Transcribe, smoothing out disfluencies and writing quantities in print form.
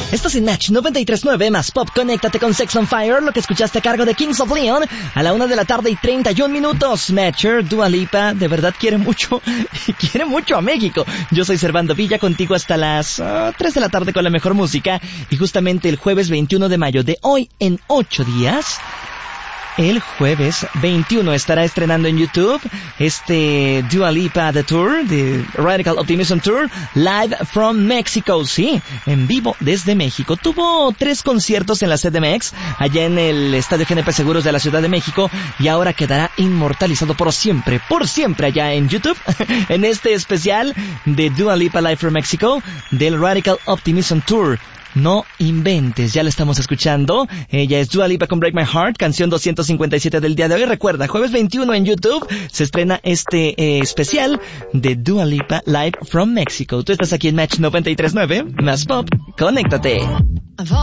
Estás en Match 93.9 más Pop. Conéctate con Sex on Fire, lo que escuchaste a cargo de Kings of Leon a la 1:31 PM. Matcher, Dua Lipa, de verdad quiere mucho a México. Yo soy Servando Villa, contigo hasta las 3 de la tarde con la mejor música. Y justamente el jueves 21 de mayo de hoy, en 8 días... El jueves 21 estará estrenando en YouTube Dua Lipa The Tour, The Radical Optimism Tour, Live from Mexico, sí, en vivo desde México. Tuvo 3 conciertos en la CDMX, allá en el Estadio GNP Seguros de la Ciudad de México, y ahora quedará inmortalizado por siempre allá en YouTube, en este especial de Dua Lipa Live from Mexico, del Radical Optimism Tour. No inventes, ya la estamos escuchando. Ella es Dua Lipa con Break My Heart, canción 257 del día de hoy. Recuerda, jueves 21 en YouTube se estrena especial de Dua Lipa Live from Mexico. Tú estás aquí en Match 93.9, más Pop, conéctate.